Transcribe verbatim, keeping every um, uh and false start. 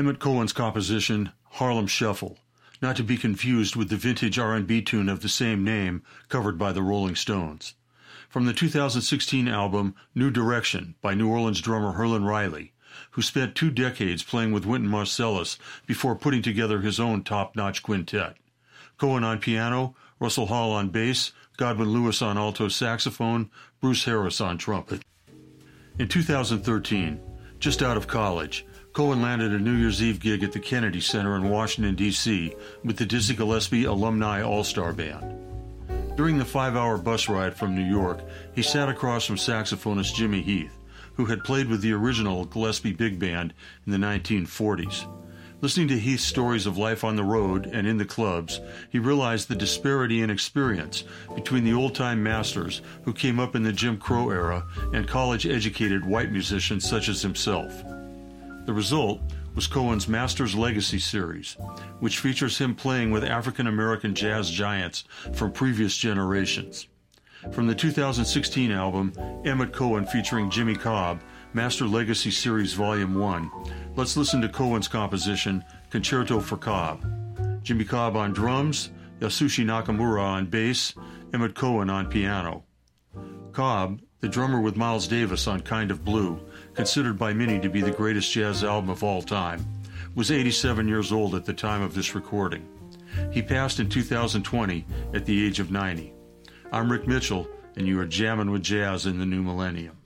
Emmett Cohen's composition, Harlem Shuffle, not to be confused with the vintage R and B tune of the same name covered by the Rolling Stones. From the two thousand sixteen album New Direction by New Orleans drummer Herlin Riley, who spent two decades playing with Wynton Marsalis before putting together his own top-notch quintet. Cohen on piano, Russell Hall on bass, Godwin Lewis on alto saxophone, Bruce Harris on trumpet. In two thousand thirteen, just out of college, Cohen landed a New Year's Eve gig at the Kennedy Center in Washington, D C with the Dizzy Gillespie Alumni All-Star Band. During the five-hour bus ride from New York, he sat across from saxophonist Jimmy Heath, who had played with the original Gillespie Big Band in the nineteen forties. Listening to Heath's stories of life on the road and in the clubs, he realized the disparity in experience between the old-time masters who came up in the Jim Crow era and college-educated white musicians such as himself. The result was Cohen's Masters Legacy series, which features him playing with African-American jazz giants from previous generations. From the two thousand sixteen album, Emmett Cohen featuring Jimmy Cobb, Master Legacy Series Volume one, let's listen to Cohen's composition, Concerto for Cobb. Jimmy Cobb on drums, Yasushi Nakamura on bass, Emmett Cohen on piano. Cobb, the drummer with Miles Davis on Kind of Blue, considered by many to be the greatest jazz album of all time, was eighty-seven years old at the time of this recording. He passed in two thousand twenty at the age of ninety. I'm Rick Mitchell, and you are jamming with jazz in the new millennium.